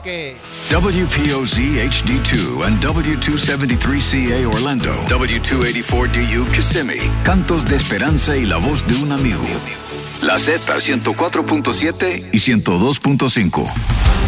que... WPOZ HD2 and W273CA Orlando, W284DU Kissimmee, cantos de esperanza y la voz de un amigo. La Z 104.7 y 102.5.